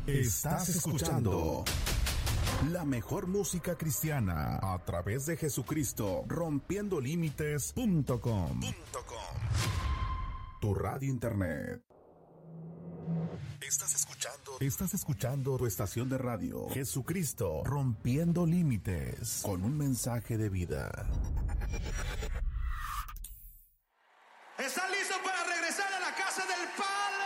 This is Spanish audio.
Estás escuchando la mejor música cristiana a través de Jesucristo, rompiendolímites.com. Tu radio internet. Estás escuchando tu estación de radio, Jesucristo, rompiendo límites, con un mensaje de vida. ¿Están listos para regresar a la casa del Padre?